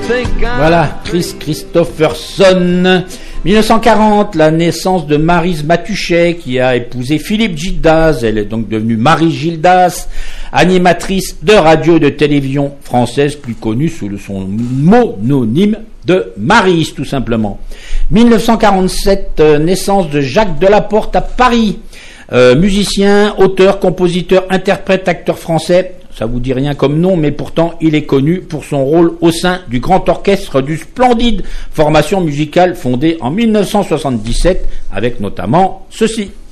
Voilà, Chris Christopherson. 1940, la naissance de Maryse Mathuchet, qui a épousé Philippe Gildas. Elle est donc devenue Marie Gildas, animatrice de radio et de télévision française, plus connue sous son mononyme de Maryse, tout simplement. 1947, naissance de Jacques Delaporte à Paris. Musicien, auteur, compositeur, interprète, acteur français. Ça vous dit rien comme nom, mais pourtant il est connu pour son rôle au sein du Grand Orchestre du Splendide, formation musicale fondée en 1977, avec notamment ceci.